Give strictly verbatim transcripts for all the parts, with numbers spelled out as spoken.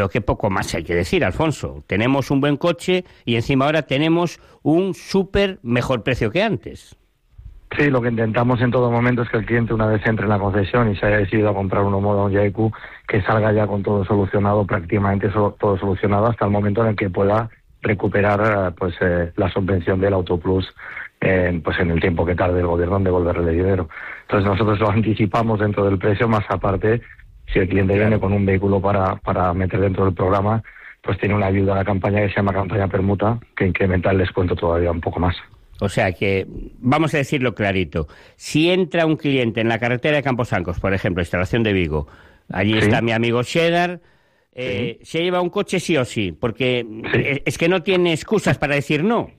Pero qué poco más hay que decir, Alfonso. Tenemos un buen coche y encima ahora tenemos un súper mejor precio que antes. Sí, lo que intentamos en todo momento es que el cliente, una vez entre en la concesión y se haya decidido a comprar un Omoda o un Yaiku, que salga ya con todo solucionado, prácticamente todo solucionado hasta el momento en el que pueda recuperar pues eh, la subvención del Autoplus eh, pues en el tiempo que tarde el gobierno en devolverle el dinero. Entonces nosotros lo anticipamos dentro del precio, más aparte, si el cliente viene con un vehículo para, para meter dentro del programa, pues tiene una ayuda a la campaña que se llama campaña permuta, que incrementa el descuento todavía un poco más. O sea que, vamos a decirlo clarito, si entra un cliente en la carretera de Camposancos, por ejemplo, instalación de Vigo, allí ¿sí? está mi amigo Cheddar, eh, ¿sí? se lleva un coche sí o sí, porque sí. es que no tiene excusas para decir no.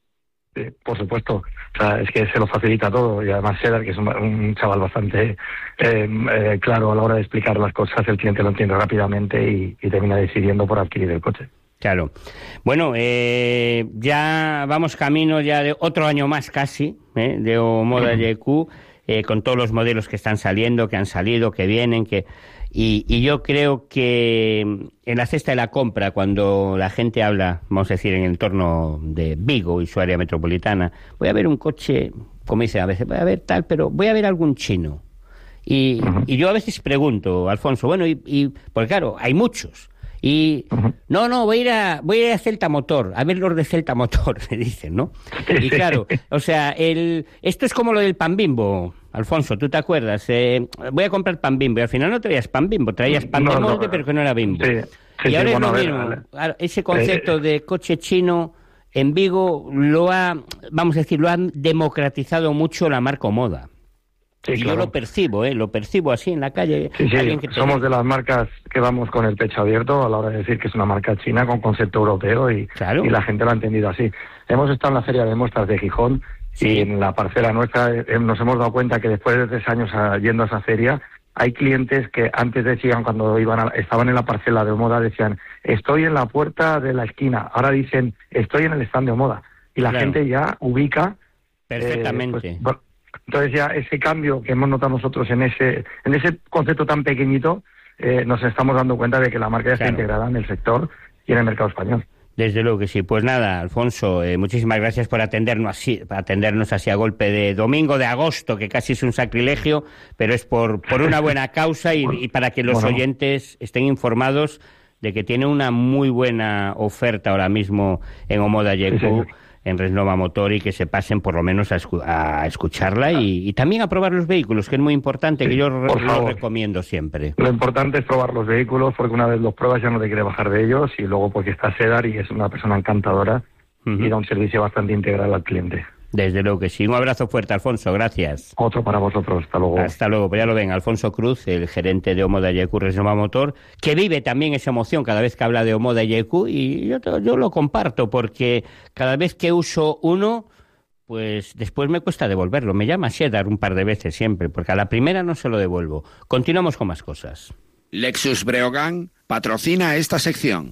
Sí, por supuesto, o sea, es que se lo facilita todo, y además Cheddar, que es un, un chaval bastante eh, eh, claro a la hora de explicar las cosas, el cliente lo entiende rápidamente y, y termina decidiendo por adquirir el coche. Claro. Bueno, eh, ya vamos camino ya de otro año más casi, ¿eh? de Omoda Yaiku, eh, con todos los modelos que están saliendo, que han salido, que vienen, que y, y yo creo que en la cesta de la compra, cuando la gente habla, vamos a decir, en el entorno de Vigo y su área metropolitana, voy a ver un coche, como dicen a veces, voy a ver tal, pero voy a ver algún chino. Y, uh-huh. y yo a veces pregunto, Alfonso, bueno, y, y porque claro, hay muchos. Y uh-huh. no, no, voy a ir a voy a ir a Celta Motor, a ver los de Celta Motor, me dicen, ¿no? Y claro, o sea, el esto es como lo del pan Bimbo, Alfonso, ¿tú te acuerdas? Eh, voy a comprar pan Bimbo, y al final no traías pan Bimbo, traías pan no, de molde, no, pero que no era Bimbo. Sí, sí, y ahora sí, es bueno, lo mismo, ver, vale. ese concepto de coche chino en Vigo lo ha, vamos a decir, lo han democratizado mucho la marca Omoda. Sí, claro. Yo lo percibo, ¿eh? Lo percibo así en la calle. Sí, sí, que somos te... de las marcas que vamos con el pecho abierto a la hora de decir que es una marca china con concepto europeo y, claro. y la gente lo ha entendido así. Hemos estado en la Feria de Muestras de Gijón sí. y en la parcela nuestra eh, nos hemos dado cuenta que después de tres años a, yendo a esa feria, hay clientes que antes decían, cuando iban a, estaban en la parcela de Omoda, decían, estoy en la puerta de la esquina. Ahora dicen, estoy en el stand de Omoda. Y la claro. gente ya ubica... Perfectamente. Eh, pues, Entonces ya ese cambio que hemos notado nosotros en ese en ese concepto tan pequeñito, eh, nos estamos dando cuenta de que la marca ya claro. está integrada en el sector y en el mercado español. Desde luego que sí. Pues nada, Alfonso, eh, muchísimas gracias por atendernos así, atendernos así a golpe de domingo de agosto, que casi es un sacrilegio, pero es por, por una buena causa y, y para que los bueno. oyentes estén informados de que tiene una muy buena oferta ahora mismo en Omoda Yaiku. Sí, sí. en Resnova Motor y que se pasen por lo menos a, escu- a escucharla y, y también a probar los vehículos, que es muy importante, sí, que yo re- lo recomiendo siempre. Lo importante es probar los vehículos, porque una vez los pruebas ya no te quieres bajar de ellos, y luego porque está Cheddar y es una persona encantadora uh-huh. y da un servicio bastante integral al cliente. Desde luego que sí. Un abrazo fuerte, Alfonso. Gracias. Otro para vosotros. Hasta luego. Hasta luego. Pues ya lo ven. Alfonso Cruz, el gerente de Omoda Yaiku Resnova Motor, que vive también esa emoción cada vez que habla de Omoda Yaiku, y yo, yo lo comparto porque cada vez que uso uno, pues después me cuesta devolverlo. Me llama Cheddar un par de veces siempre, porque a la primera no se lo devuelvo. Continuamos con más cosas. Lexus Breogán patrocina esta sección.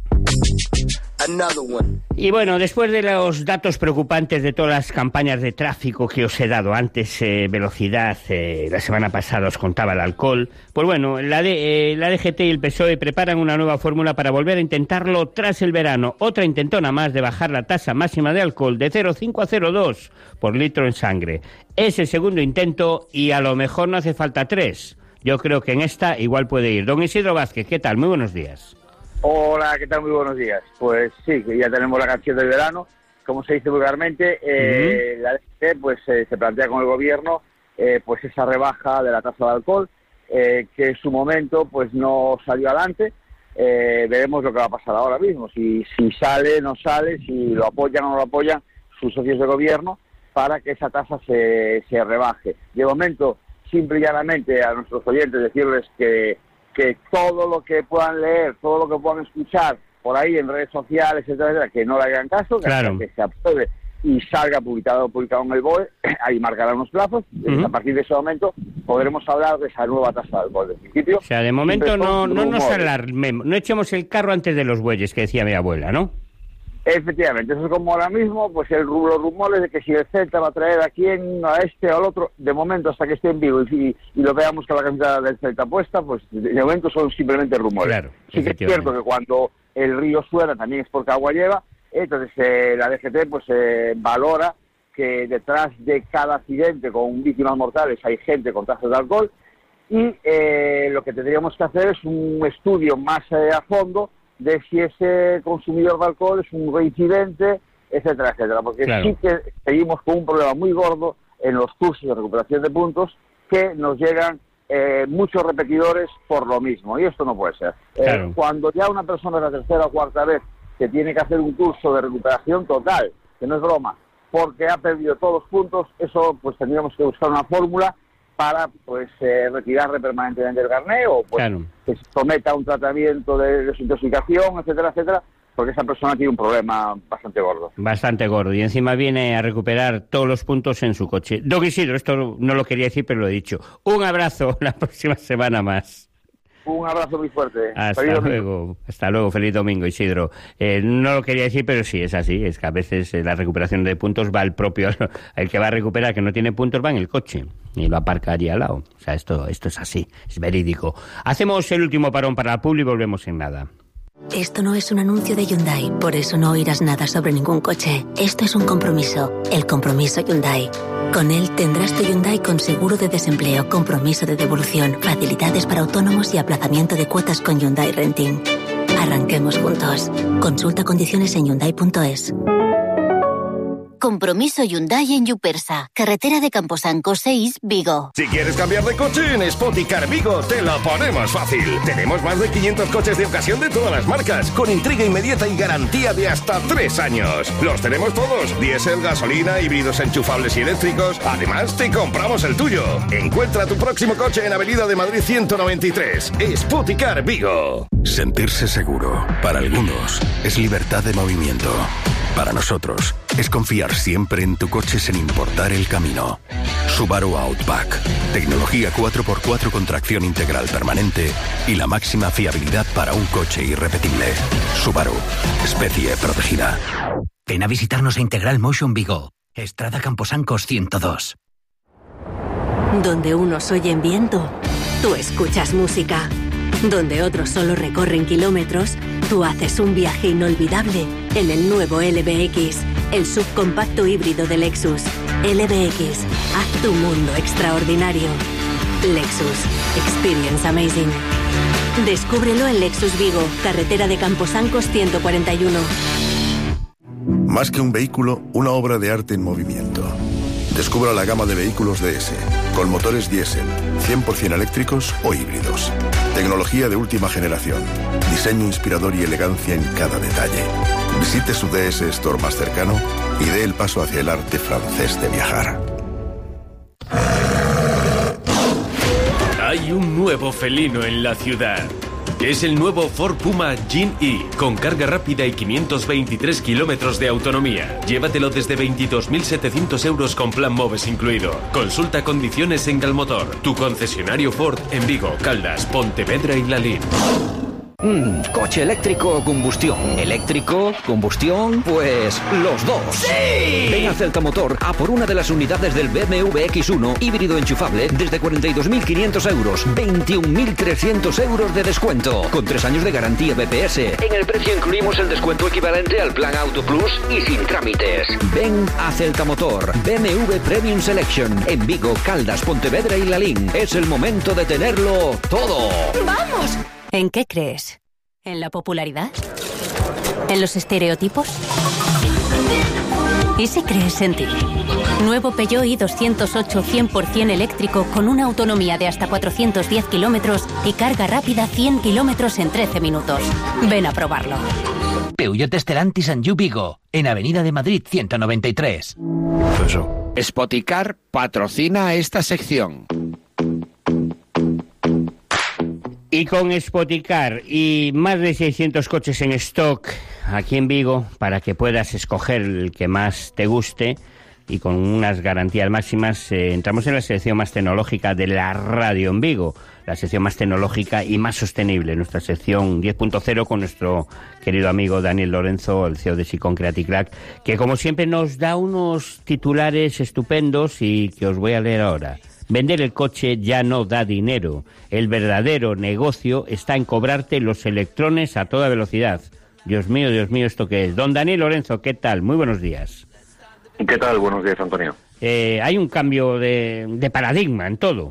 Y bueno, después de los datos preocupantes de todas las campañas de tráfico que os he dado antes, eh, velocidad, eh, la semana pasada os contaba el alcohol, pues bueno, la, de, eh, la D G T y el P S O E preparan una nueva fórmula para volver a intentarlo tras el verano. Otra intentona más de bajar la tasa máxima de alcohol de cero coma cinco a cero coma dos por litro en sangre. Es el segundo intento y a lo mejor no hace falta tres. Yo creo que en esta igual puede ir. Don Isidro Vázquez, ¿qué tal? Muy buenos días. Hola, ¿qué tal? Muy buenos días. Pues sí, que ya tenemos la canción del verano, como se dice vulgarmente. Eh, uh-huh. La D G T pues eh, se plantea con el gobierno eh, pues esa rebaja de la tasa de alcohol, eh, que en su momento pues no salió adelante. Eh, veremos lo que va a pasar ahora mismo, si, si sale, no sale, si lo apoyan o no lo apoyan sus socios de gobierno para que esa tasa se, se rebaje. De momento, simple y llanamente a nuestros oyentes decirles que que todo lo que puedan leer, todo lo que puedan escuchar por ahí en redes sociales, etcétera, etcétera, que no le hagan caso, que, claro. que se apruebe y salga publicado publicado en el B O E, ahí marcarán unos plazos, uh-huh. a partir de ese momento podremos hablar de esa nueva tasa de alcohol. De principio, o sea, de momento no, no nos alarmemos, no echemos el carro antes de los bueyes, que decía mi abuela, ¿no? Efectivamente, eso es como ahora mismo, pues el, los rumores de que si el Celta va a traer a quién, a este o al otro, de momento hasta que esté en Vigo y, y lo veamos con la camiseta del Celta puesta, pues de momento son simplemente rumores. Claro, sí que es cierto que cuando el río suena también es porque agua lleva, entonces eh, la D G T pues eh, valora que detrás de cada accidente con víctimas mortales hay gente con tasas de alcohol y eh, lo que tendríamos que hacer es un estudio más eh, a fondo de si ese consumidor de alcohol es un reincidente, etcétera, etcétera, porque claro. sí que seguimos con un problema muy gordo en los cursos de recuperación de puntos que nos llegan eh, muchos repetidores por lo mismo, y esto no puede ser. Claro. Eh, cuando ya una persona es la tercera o cuarta vez que tiene que hacer un curso de recuperación total, que no es broma, porque ha perdido todos los puntos, eso pues tendríamos que buscar una fórmula para pues eh, retirarle permanentemente el carné o pues claro. que se someta a un tratamiento de desintoxicación, etcétera, etcétera, porque esa persona tiene un problema bastante gordo. Bastante gordo, y encima viene a recuperar todos los puntos en su coche. Don Isidro, esto no lo quería decir, pero lo he dicho. Un abrazo, la próxima semana más. Un abrazo muy fuerte. Hasta feliz luego, domingo. Hasta luego, feliz domingo, Isidro. Eh, no lo quería decir, pero sí, es así, es que a veces eh, la recuperación de puntos va al propio, el que va a recuperar, que no tiene puntos, va en el coche y lo aparca allí al lado. O sea, esto, esto es así, es verídico. Hacemos el último parón para la publi y volvemos en nada. Esto no es un anuncio de Hyundai, por eso no oirás nada sobre ningún coche. Esto es un compromiso, el compromiso Hyundai. Con él tendrás tu Hyundai con seguro de desempleo, compromiso de devolución, facilidades para autónomos y aplazamiento de cuotas con Hyundai Renting. Arranquemos juntos. Consulta condiciones en hyundai punto es. Compromiso Hyundai en Yupersa, carretera de Camposanco seis, Vigo. Si quieres cambiar de coche, en Spoticar Vigo te lo ponemos fácil. Tenemos más de quinientos coches de ocasión de todas las marcas, con entrega inmediata y garantía de hasta tres años. Los tenemos todos, diésel, gasolina, híbridos enchufables y eléctricos. Además, te compramos el tuyo. Encuentra tu próximo coche en Avenida de Madrid ciento noventa y tres. Spoticar Vigo. Sentirse seguro, para algunos, es libertad de movimiento. Para nosotros, es confiar siempre en tu coche sin importar el camino. Subaru Outback. Tecnología cuatro por cuatro con tracción integral permanente y la máxima fiabilidad para un coche irrepetible. Subaru. Especie protegida. Ven a visitarnos a Integral Motion Vigo. Estrada Camposancos ciento dos. Donde unos oyen viento, tú escuchas música. Donde otros solo recorren kilómetros, tú haces un viaje inolvidable en el nuevo L B X, el subcompacto híbrido de Lexus. L B X, haz tu mundo extraordinario. Lexus, experience amazing. Descúbrelo en Lexus Vigo, carretera de Camposancos ciento cuarenta y uno. Más que un vehículo, una obra de arte en movimiento. Descubra la gama de vehículos D S, con motores diésel, cien por ciento eléctricos o híbridos. Tecnología de última generación, diseño inspirador y elegancia en cada detalle. Visite su D S Store más cercano y dé el paso hacia el arte francés de viajar. Hay un nuevo felino en la ciudad. Es el nuevo Ford Puma Gen-E, con carga rápida y quinientos veintitrés kilómetros de autonomía. Llévatelo desde veintidós mil setecientos euros con plan MOVES incluido. Consulta condiciones en Galmotor, tu concesionario Ford en Vigo, Caldas, Pontevedra y Lalín. Mm, ¿coche eléctrico o combustión? ¿Eléctrico? ¿Combustión? Pues los dos. ¡Sí! Ven a Celta Motor a por una de las unidades del B M W X uno híbrido enchufable desde cuarenta y dos mil quinientos euros, veintiún mil trescientos euros de descuento, con tres años de garantía B P S. En el precio incluimos el descuento equivalente al plan Auto Plus y sin trámites. Ven a Celta Motor, B M W Premium Selection, en Vigo, Caldas, Pontevedra y Lalín. Es el momento de tenerlo todo. ¡Vamos! ¿En qué crees? ¿En la popularidad? ¿En los estereotipos? ¿Y si crees en ti? Nuevo Peugeot i doscientos ocho cien por ciento eléctrico con una autonomía de hasta cuatrocientos diez kilómetros y carga rápida cien kilómetros en trece minutos. Ven a probarlo. Peugeot Stellantis en Vigo, en Avenida de Madrid ciento noventa y tres. Eso. Spoticar patrocina esta sección. Y con Spoticar y más de seiscientos coches en stock aquí en Vigo, para que puedas escoger el que más te guste, y con unas garantías máximas, eh, entramos en la sección más tecnológica de la radio en Vigo, la sección más tecnológica y más sostenible, nuestra sección diez punto cero con nuestro querido amigo Daniel Lorenzo, el C E O de Sicón Creative Crack, que como siempre nos da unos titulares estupendos y que os voy a leer ahora. Vender el coche ya no da dinero. El verdadero negocio está en cobrarte los electrones a toda velocidad. Dios mío, Dios mío, ¿esto qué es? Don Daniel Lorenzo, ¿qué tal? Muy buenos días. ¿Qué tal? Buenos días, Antonio. Eh, hay un cambio de, de paradigma en todo.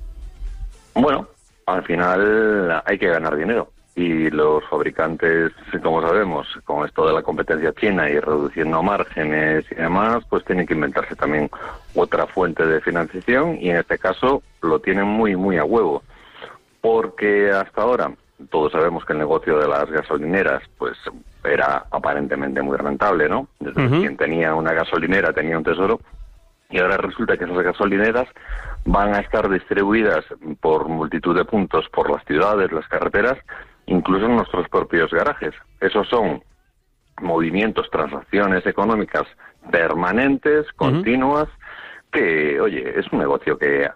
Bueno, al final hay que ganar dinero. Y los fabricantes, como sabemos, con esto de la competencia china y reduciendo márgenes y demás, pues tienen que inventarse también otra fuente de financiación y en este caso lo tienen muy, muy a huevo. Porque hasta ahora todos sabemos que el negocio de las gasolineras pues era aparentemente muy rentable, ¿no? Desde uh-huh. quien tenía una gasolinera tenía un tesoro y ahora resulta que esas gasolineras van a estar distribuidas por multitud de puntos por las ciudades, las carreteras, incluso en nuestros propios garajes. Esos son movimientos, transacciones económicas permanentes, continuas, uh-huh. que, oye, es un negocio que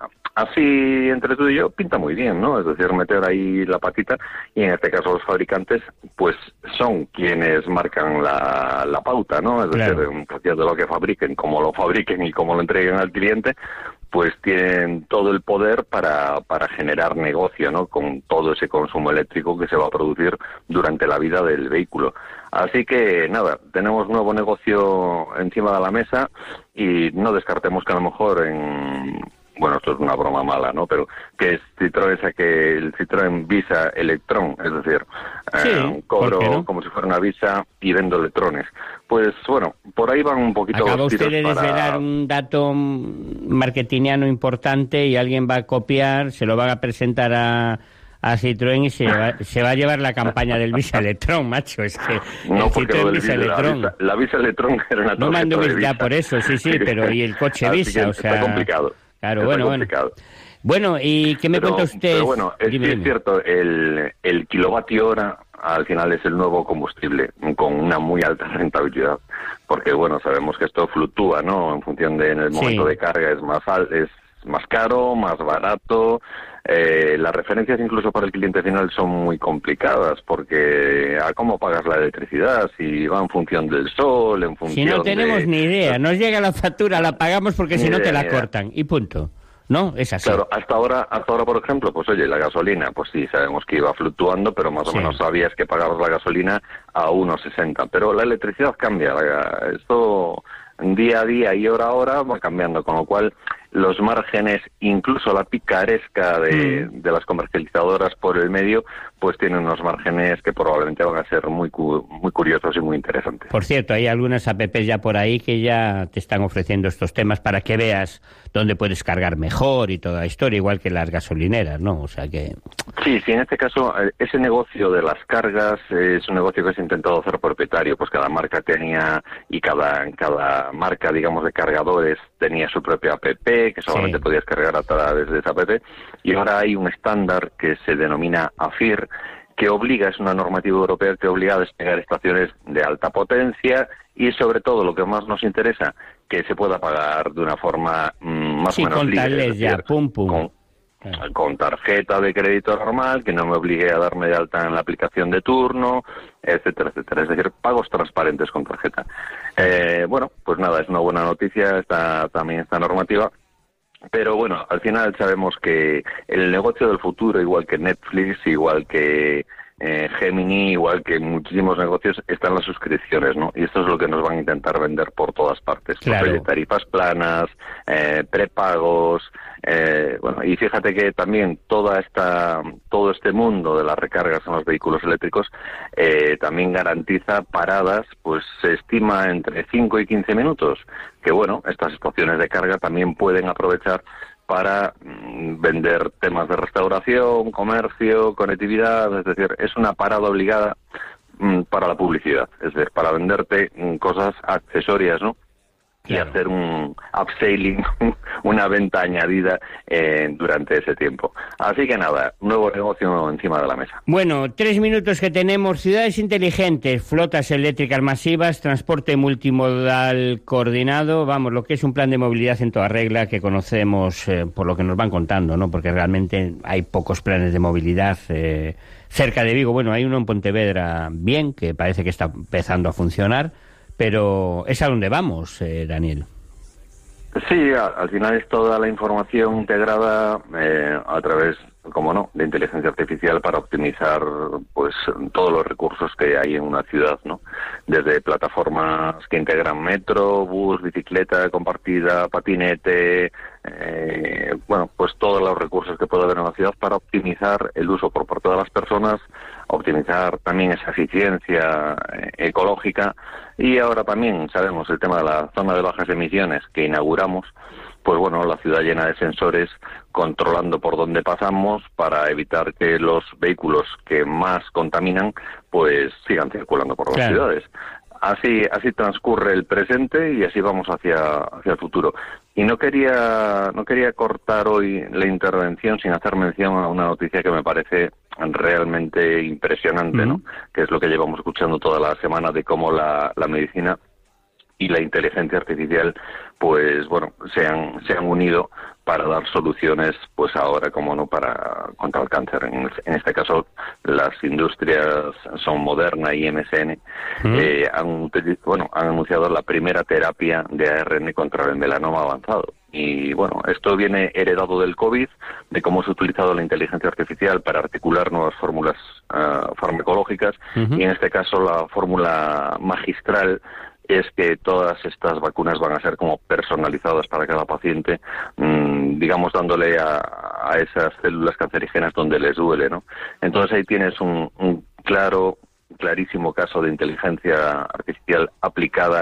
así entre tú y yo pinta muy bien, ¿no? Es decir, meter ahí la patita y en este caso los fabricantes pues son quienes marcan la, la pauta, ¿no? Es decir, claro. en función de lo que fabriquen, cómo lo fabriquen y cómo lo entreguen al cliente, pues tienen todo el poder para, para generar negocio, ¿no? Con todo ese consumo eléctrico que se va a producir durante la vida del vehículo. Así que, nada, tenemos nuevo negocio encima de la mesa y no descartemos que a lo mejor en... Bueno, esto es una broma mala, ¿no? Pero que Citroën saque el Citroën Visa Electron, es decir, sí, eh, cobro no? como si fuera una Visa y vendo electrones. Pues bueno, por ahí van un poquito Acaba los tiros usted de para... desvelar un dato marketingiano importante y alguien va a copiar, se lo va a presentar a... a Citroën y se va, se va a llevar la campaña del Visa Electron, macho, es que no, el porque Citroën Visa Electron, la, la Visa Electron era una no tarjeta de Visa. Ya por eso, sí, sí, pero y el coche Visa, o sea... Está complicado. Claro, está bueno, complicado. bueno. Bueno, ¿y qué me pero, cuenta usted? Pero bueno, es, dime, es dime. cierto, el, el kilovatio hora al final es el nuevo combustible, con una muy alta rentabilidad, porque bueno, sabemos que esto fluctúa, ¿no? En función de, en el momento sí. de carga es más al, es más caro, más barato. Eh, las referencias incluso para el cliente final son muy complicadas porque a cómo pagas la electricidad, si va en función del sol, en función de... Si no tenemos de... ni idea, nos llega la factura, la pagamos porque ni si no idea, te la cortan y punto. ¿No? Es así. Claro, hasta ahora, hasta ahora, por ejemplo, pues oye, la gasolina, pues sí, sabemos que iba fluctuando, pero más o sí. menos sabías que pagabas la gasolina a uno sesenta. Pero la electricidad cambia, la, esto día a día y hora a hora va cambiando, con lo cual los márgenes, incluso la picaresca de, mm. de las comercializadoras por el medio, pues tienen unos márgenes que probablemente van a ser muy cu muy curiosos y muy interesantes. Por cierto, hay algunas apps ya por ahí que ya te están ofreciendo estos temas para que veas dónde puedes cargar mejor y toda la historia, igual que las gasolineras, ¿no? O sea que... Sí, sí, en este caso, ese negocio de las cargas es un negocio que se ha intentado hacer propietario, pues cada marca tenía, y cada, cada marca, digamos, de cargadores tenía su propia app, que solamente sí. podías cargar a través de esa app, y ahora hay un estándar que se denomina A F I R, que obliga, es una normativa europea que obliga a desplegar estaciones de alta potencia y sobre todo lo que más nos interesa, que se pueda pagar de una forma mmm, más sí, o menos con libre. Tales ya, pum, pum. Con, ah. con tarjeta de crédito normal, que no me obligue a darme de alta en la aplicación de turno, etcétera, etcétera. Es decir, pagos transparentes con tarjeta. Eh, bueno, pues nada, es una buena noticia esta, también esta normativa. Pero bueno, al final sabemos que el negocio del futuro, igual que Netflix, igual que eh, Gemini, igual que muchísimos negocios, están las suscripciones, ¿no? Y esto es lo que nos van a intentar vender por todas partes. Claro. Pues, tarifas planas, eh, prepagos, eh, bueno, y fíjate que también toda esta, todo este mundo de las recargas en los vehículos eléctricos eh, también garantiza paradas, pues se estima entre cinco y quince minutos, que bueno, estas estaciones de carga también pueden aprovechar para mm, vender temas de restauración, comercio, conectividad, es decir, es una parada obligada mm, para la publicidad, es decir, para venderte mm, cosas accesorias, ¿no? y hacer un upselling, una venta añadida eh, durante ese tiempo. Así que nada, nuevo negocio encima de la mesa. Bueno, tres minutos que tenemos. Ciudades inteligentes, flotas eléctricas masivas, transporte multimodal coordinado, vamos, lo que es un plan de movilidad en toda regla que conocemos eh, por lo que nos van contando, ¿no? Porque realmente hay pocos planes de movilidad eh, cerca de Vigo. Bueno, hay uno en Pontevedra bien, que parece que está empezando a funcionar, pero es a donde vamos, eh, Daniel. Sí, a, al final es toda la información integrada eh, a través, como no, de inteligencia artificial para optimizar pues todos los recursos que hay en una ciudad, ¿no? Desde plataformas que integran metro, bus, bicicleta compartida, patinete, eh, bueno, pues todos los recursos que puede haber en una ciudad para optimizar el uso por parte de las personas, optimizar también esa eficiencia eh, ecológica. Y ahora también sabemos el tema de la zona de bajas emisiones que inauguramos, pues bueno, la ciudad llena de sensores controlando por dónde pasamos para evitar que los vehículos que más contaminan pues sigan circulando por las claro. ciudades. Así así transcurre el presente y así vamos hacia hacia el futuro. Y no quería no quería cortar hoy la intervención sin hacer mención a una noticia que me parece realmente impresionante, uh-huh. ¿no? Que es lo que llevamos escuchando toda la semana de cómo la, la medicina y la inteligencia artificial, pues bueno, se han, se han unido para dar soluciones, pues ahora, como no, para contra el cáncer. En, en este caso, las industrias son Moderna y M S N, ¿Mm? eh, han, bueno, han anunciado la primera terapia de A R N contra el melanoma avanzado. Y bueno, esto viene heredado del COVID, de cómo se ha utilizado la inteligencia artificial para articular nuevas fórmulas uh, farmacológicas, uh-huh. y en este caso la fórmula magistral es que todas estas vacunas van a ser como personalizadas para cada paciente, mmm, digamos dándole a, a esas células cancerígenas donde les duele, ¿no? Entonces ahí tienes un, un claro, clarísimo caso de inteligencia artificial aplicada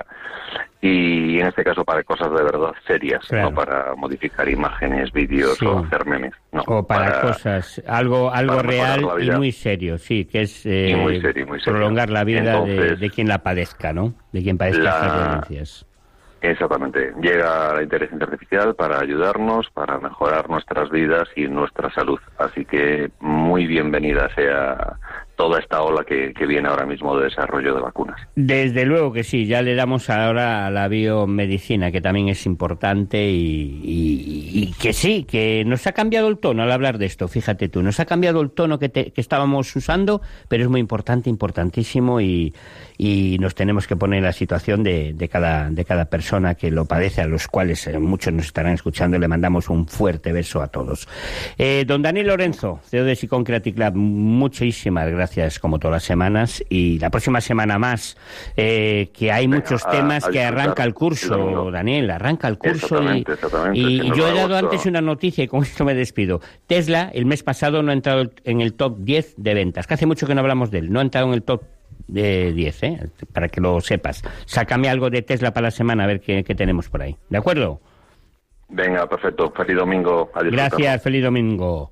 y en este caso para cosas de verdad serias, claro. no para modificar imágenes, vídeos sí. o hacer memes. No, o para, para cosas, algo algo real y muy serio, sí, que es eh, muy serio, muy serio. prolongar la vida Entonces, de, de quien la padezca, ¿no? De quien padezca la... estas violencias. Exactamente. Llega la inteligencia artificial para ayudarnos, para mejorar nuestras vidas y nuestra salud. Así que muy bienvenida sea toda esta ola que, que viene ahora mismo de desarrollo de vacunas. Desde luego que sí, ya le damos ahora a la biomedicina, que también es importante y, y, y que sí, que nos ha cambiado el tono al hablar de esto, fíjate tú, nos ha cambiado el tono que, te, que estábamos usando, pero es muy importante, importantísimo y, y nos tenemos que poner en la situación de, de, cada, de cada persona que lo padece, a los cuales eh, muchos nos estarán escuchando, y le mandamos un fuerte beso a todos. Eh, don Daniel Lorenzo, C E O de Sicom Creative Club, muchísimas gracias. Gracias, como todas las semanas, y la próxima semana más, eh, que hay Venga, muchos temas a, a que arranca el curso, Daniel, arranca el curso. Exactamente, y, exactamente, y, si y yo he dado gusto. antes una noticia y con esto me despido. Tesla, el mes pasado, no ha entrado en el top diez de ventas, que hace mucho que no hablamos de él, no ha entrado en el top de diez, ¿eh? Para que lo sepas. Sácame algo de Tesla para la semana, a ver qué, qué tenemos por ahí. ¿De acuerdo? Venga, perfecto. Feliz domingo. Adiós. Gracias, feliz domingo.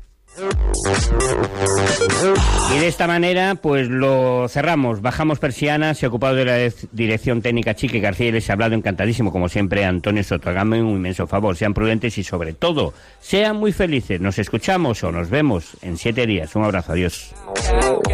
Y de esta manera pues lo cerramos, bajamos persianas. Se ha ocupado de la dirección técnica Chiqui García y les ha hablado encantadísimo como siempre Antonio Soto. Háganme un inmenso favor, sean prudentes y sobre todo sean muy felices. Nos escuchamos o nos vemos en siete días. Un abrazo, adiós.